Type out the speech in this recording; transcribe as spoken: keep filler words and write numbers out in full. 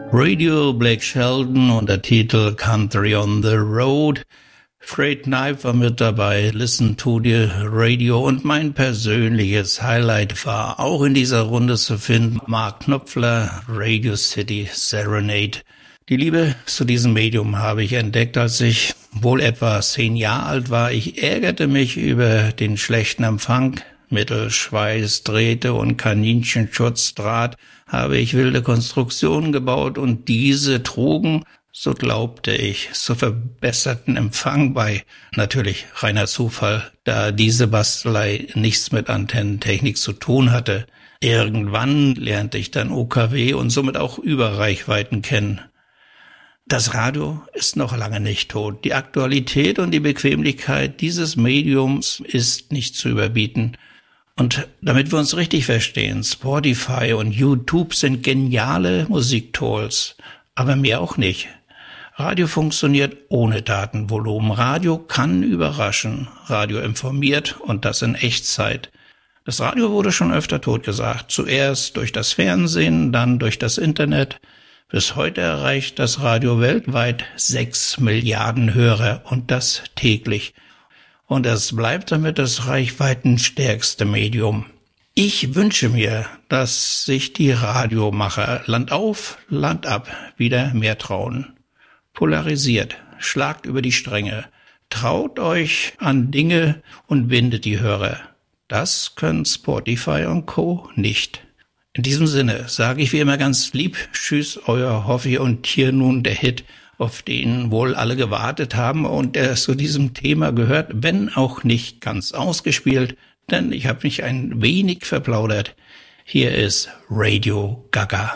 Radio Blake Shelton und der Titel Country on the Road. Fred Knife war mit dabei, Listen to the Radio, und mein persönliches Highlight war auch in dieser Runde zu finden, Mark Knopfler, Radio City Serenade. Die Liebe zu diesem Medium habe ich entdeckt, als ich wohl etwa zehn Jahre alt war. Ich ärgerte mich über den schlechten Empfang. Mittels Schweiß, Drähte und Kaninchenschutzdraht habe ich wilde Konstruktionen gebaut, und diese trugen, so glaubte ich, zu verbesserten Empfang bei. Natürlich reiner Zufall, da diese Bastelei nichts mit Antennentechnik zu tun hatte. Irgendwann lernte ich dann O K W und somit auch Überreichweiten kennen. Das Radio ist noch lange nicht tot. Die Aktualität und die Bequemlichkeit dieses Mediums ist nicht zu überbieten. Und damit wir uns richtig verstehen, Spotify und YouTube sind geniale Musiktools, aber mehr auch nicht. Radio funktioniert ohne Datenvolumen. Radio kann überraschen. Radio informiert, und das in Echtzeit. Das Radio wurde schon öfter totgesagt. Zuerst durch das Fernsehen, dann durch das Internet. Bis heute erreicht das Radio weltweit sechs Milliarden Hörer, und das täglich. Und es bleibt damit das reichweitenstärkste Medium. Ich wünsche mir, dass sich die Radiomacher Land auf, Land ab wieder mehr trauen. Polarisiert, schlagt über die Stränge, traut euch an Dinge und bindet die Hörer. Das können Spotify und Co. nicht. In diesem Sinne sage ich wie immer ganz lieb, tschüss, euer Hoffi, und hier nun der Hit, auf den wohl alle gewartet haben und der zu diesem Thema gehört, wenn auch nicht ganz ausgespielt, denn ich habe mich ein wenig verplaudert. Hier ist Radio Gaga.